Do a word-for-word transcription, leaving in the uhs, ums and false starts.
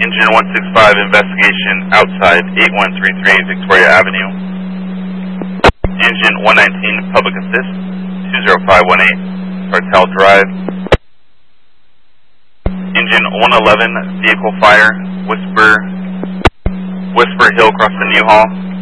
Engine one sixty-five, investigation outside eight one three three Victoria Avenue. Engine one nineteen, public assist, two zero five one eight, Sartell Drive. Engine one eleven, vehicle fire, Whisper, Whisper Hill across the Newhall.